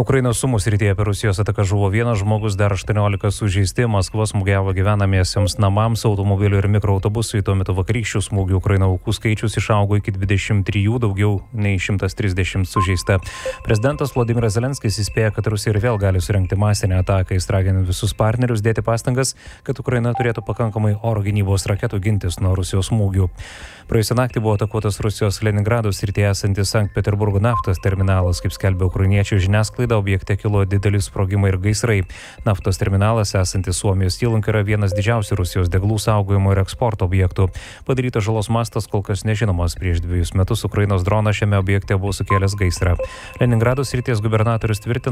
Ukrainos Sumų srityje per Rusijos ataką žuvo vienas žmogus, dar 18 sužeisti. Maskva smūgiavo gyvenamiesiems namams, automobilių ir mikroautobusui. Tuo metu vakarykščių smūgių Ukraina aukų skaičius išaugo iki 23, daugiau nei 130 sužeista. Prezidentas Vladimiras Zelenskis įspėja, kad Rusija ir vėl gali surengti masinę ataką. Jis ragina visus partnerius dėti pastangas, kad Ukraina turėtų pakankamai oro gynybos raketų gintis nuo Rusijos smūgių. Praėjusią naktį buvo atakuotas Rusijos Leningrado srityje esantis Sankt Peterburgo naftos terminalas. Kaip skelbia ukrainiečių žiniasklaida, objekte kilo dideli sprogimai ir gaisrai. Naftos terminalas esantis Suomijos įlankoje yra vienas didžiausių Rusijos degalų saugojimo ir eksporto objektų. Padarytas žalos mastas kol kas nežinomas. Prieš 2 metus Ukrainos dronas šiame objekte buvo sukėlęs gaisrą. Leningrado srities gubernatorius tvirtina,